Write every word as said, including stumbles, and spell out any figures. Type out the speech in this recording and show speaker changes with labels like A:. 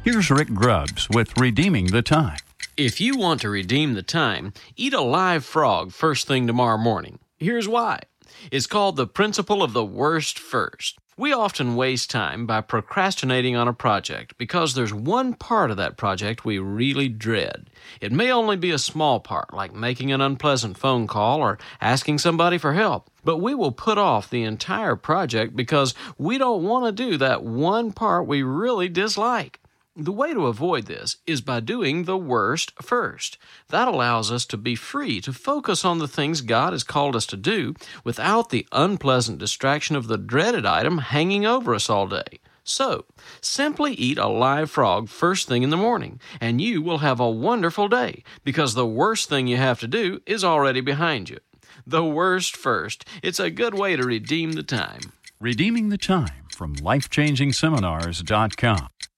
A: Here's Rick Grubbs with Redeeming the Time.
B: If you want to redeem the time, eat a live frog first thing tomorrow morning. Here's why. It's called the principle of the worst first. We often waste time by procrastinating on a project because there's one part of that project we really dread. It may only be a small part, like making an unpleasant phone call or asking somebody for help, but we will put off the entire project because we don't want to do that one part we really dislike. The way to avoid this is by doing the worst first. That allows us to be free to focus on the things God has called us to do without the unpleasant distraction of the dreaded item hanging over us all day. So, simply eat a live frog first thing in the morning, and you will have a wonderful day because the worst thing you have to do is already behind you. The worst first. It's a good way to redeem the time.
A: Redeeming the Time from life changing seminars dot com.